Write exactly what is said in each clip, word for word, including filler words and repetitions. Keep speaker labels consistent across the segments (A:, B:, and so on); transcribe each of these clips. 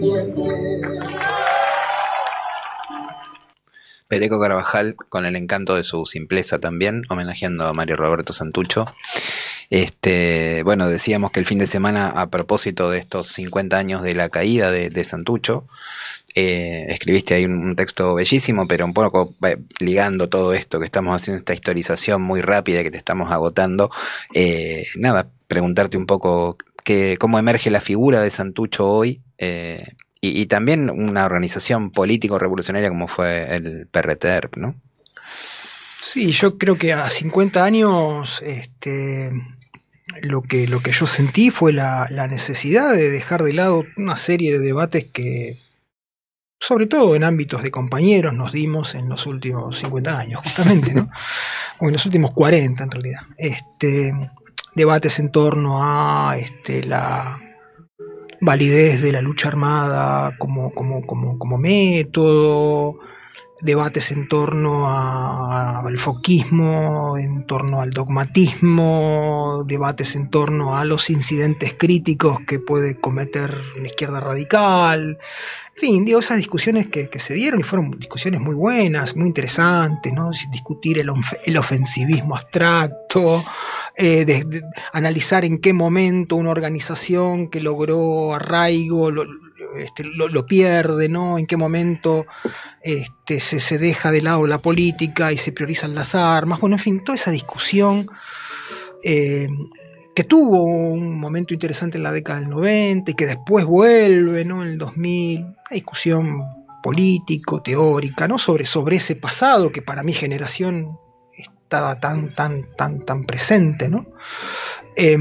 A: Peteco Carvajal, con el encanto de su simpleza también, homenajeando a Mario Roberto Santucho. Este, bueno, decíamos que el fin de semana, a propósito de estos cincuenta años de la caída de, de Santucho, eh, escribiste ahí un, un texto bellísimo, pero un poco eh, ligando todo esto que estamos haciendo, esta historización muy rápida que te estamos agotando. Eh, nada, preguntarte un poco que, cómo emerge la figura de Santucho hoy, eh, y, y también una organización político-revolucionaria como fue el P R T E R P, ¿no?
B: Sí, yo creo que a cincuenta años este, lo, que, lo que yo sentí fue la, la necesidad de dejar de lado una serie de debates que, sobre todo en ámbitos de compañeros, nos dimos en los últimos cincuenta años, justamente, ¿no? O en los últimos cuarenta, en realidad. Este, debates en torno a este, la validez de la lucha armada como, como, como, como método, debates en torno a, al foquismo, en torno al dogmatismo, debates en torno a los incidentes críticos que puede cometer la izquierda radical. En fin, digo, esas discusiones que, que se dieron y fueron discusiones muy buenas, muy interesantes, ¿no? Discutir el, el ofensivismo abstracto, eh, de, de, analizar en qué momento una organización que logró arraigo lo, este, lo, lo pierde, ¿no? En qué momento este, se, se deja de lado la política y se priorizan las armas. Bueno, en fin, toda esa discusión eh, que tuvo un momento interesante en la década del noventa y que después vuelve, ¿no? En el dos mil, una discusión político, teórica, ¿no? Sobre, sobre ese pasado que para mi generación estaba tan, tan, tan, tan presente, ¿no? Eh,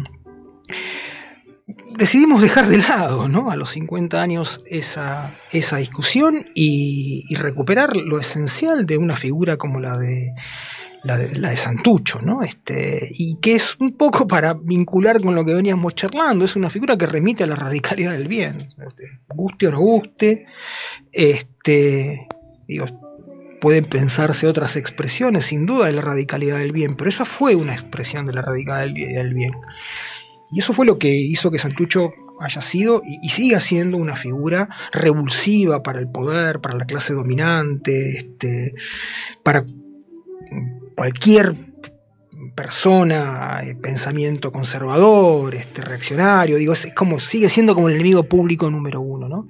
B: decidimos dejar de lado, ¿no? A los cincuenta años esa, esa discusión y, y recuperar lo esencial de una figura como la de La de, la de Santucho, ¿no? Este, y que es un poco para vincular con lo que veníamos charlando, es una figura que remite a la radicalidad del bien, este, guste o no guste, este, digo, pueden pensarse otras expresiones, sin duda, de la radicalidad del bien, pero esa fue una expresión de la radicalidad del bien. Y eso fue lo que hizo que Santucho haya sido y, y siga siendo una figura revulsiva para el poder, para la clase dominante, este, para cualquier persona, eh, pensamiento conservador, este, reaccionario, digo, es como, sigue siendo como el enemigo público número uno, ¿no?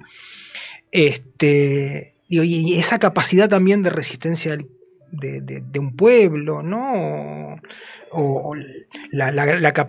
B: Este, digo, y esa capacidad también de resistencia de, de, de un pueblo, ¿no? O, o la, la, la,